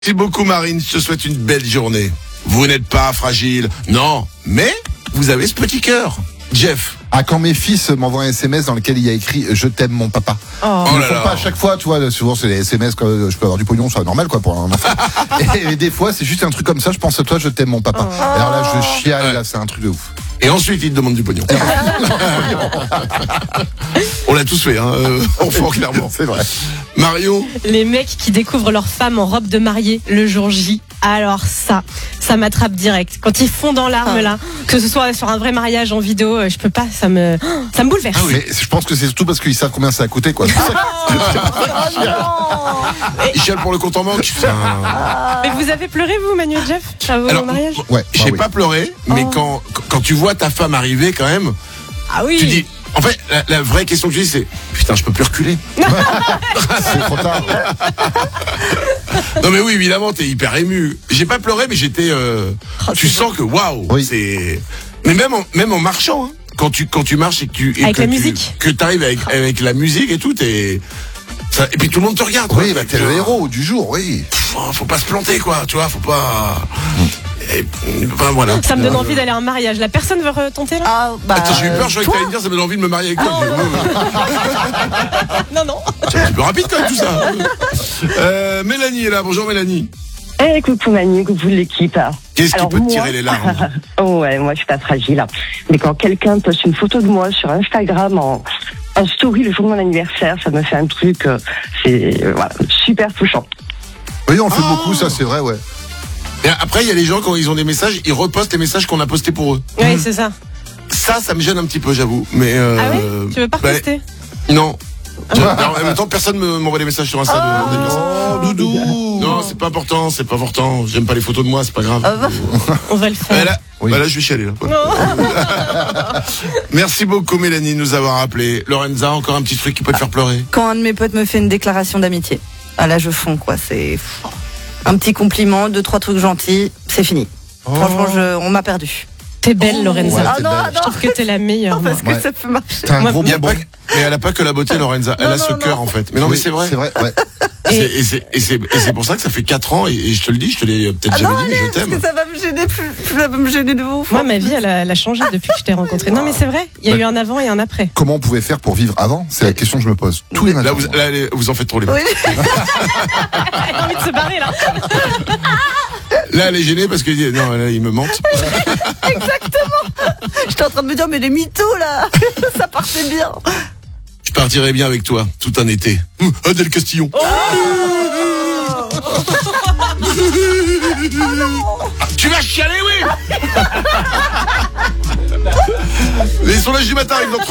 Merci beaucoup Marine, je te souhaite une belle journée. Vous n'êtes pas fragile, non, mais vous avez ce petit cœur. Jeff. Ah, quand mes fils m'envoient un SMS dans lequel il y a écrit « Je t'aime mon papa ». Ils ne font pas à chaque fois, tu vois, souvent c'est les SMS quand je peux avoir du pognon, c'est normal quoi pour un enfant. et des fois c'est juste un truc comme ça, je pense à toi, je t'aime mon papa. Alors là je chiale, là c'est un truc de ouf. Et ensuite, il te demande du pognon. On l'a tous fait, hein, enfant, clairement. C'est vrai. Mario. Les mecs qui découvrent leur femme en robe de mariée le jour J. Alors ça m'attrape direct. Quand ils font dans l'arme là, que ce soit sur un vrai mariage en vidéo, je peux pas, ça me bouleverse. Ah oui. Mais je pense que c'est surtout parce qu'ils savent combien ça a coûté quoi. Il chiale pour le compte en banque. Mais vous avez pleuré vous, Manu et Jeff, à vos mariages? Ouais. J'ai pas pleuré, mais quand tu vois ta femme arriver quand même, tu dis. En fait, la vraie question que je dis, c'est putain, je peux plus reculer. C'est trop tard. Non mais oui, évidemment, t'es hyper ému. J'ai pas pleuré, mais j'étais. Tu sens que waouh, c'est. Mais même en marchant, hein, quand tu marches et que tu avec la musique, que t'arrives avec la musique et tout, et puis tout le monde te regarde. Oui, bah t'es le héros du jour, oui. Faut pas se planter, quoi. Tu vois, faut pas. Voilà. Ça me donne envie d'aller à un mariage. La personne veut retenter là? Attends, j'ai eu peur, je croyais que t'allais me dire ça me donne envie de me marier avec toi. Non. C'est un petit peu rapide quand même tout ça. Mélanie est là, bonjour Mélanie. Coucou Manu, coucou l'équipe. Qu'est-ce qui peut te tirer les larmes? Ouais, moi je suis pas fragile. Mais quand quelqu'un poste une photo de moi sur Instagram en story le jour de mon anniversaire, ça me fait un truc, c'est super touchant. Oui, on le fait beaucoup, ça c'est vrai, ouais. Et après, il y a les gens, quand ils ont des messages, ils repostent les messages qu'on a postés pour eux. Oui, c'est ça. Ça me gêne un petit peu, j'avoue. Mais ah oui? Tu veux pas reposter? Non. Alors, en même temps, personne m'envoie des messages sur Insta. Doudou. Non, c'est pas important. J'aime pas les photos de moi, c'est pas grave. On va le faire. Là, je vais chialer. Là. Merci beaucoup, Mélanie, de nous avoir appelé. Lorenza, encore un petit truc qui peut te faire pleurer. Quand un de mes potes me fait une déclaration d'amitié. Ah là, je fonds, quoi. C'est un petit compliment, 2-3 trucs gentils, c'est fini. Franchement, on m'a perdu. T'es belle, Lorenza. Ouais, non, je trouve que t'es la meilleure. Non, parce que ça peut marcher. T'as un gros bonbon. Mais elle a pas que la beauté, Lorenza. Elle a ce cœur, en fait. Mais non, mais c'est vrai. C'est vrai, ouais. Et c'est pour ça que ça fait 4 ans, et je te le dis, je te l'ai peut-être jamais dit, mais je t'aime. Parce que ça va me gêner de ouf. Moi, ma vie, elle a changé depuis que je t'ai rencontré. Non, mais c'est vrai. Il y a eu un avant et un après. Comment on pouvait faire pour vivre avant? C'est la question que je me pose tous les matins. Là, vous en faites trop les mecs. Oui. Elle a envie de se barrer, là. Là, elle est gênée parce que non, là, il me mente. Exactement. J'étais en train de me dire, mais les mythos, là, ça partait bien. Je partirai bien avec toi, tout un été. Adèle Castillon. Tu vas chialer, oui. Les sondages du matin arrivent dans 3